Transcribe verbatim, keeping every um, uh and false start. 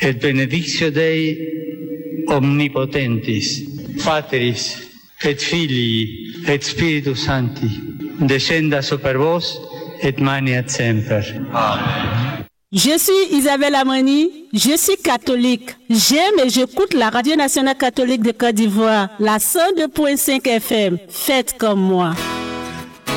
et benedictio Dei omnipotentis, Patris et Filii et Spiritus Sancti, descenda super vos et maniat semper. Amen. Je suis Isabelle Amani, je suis catholique. J'aime et j'écoute la Radio Nationale Catholique de Côte d'Ivoire, la cent deux point cinq F M. Faites comme moi.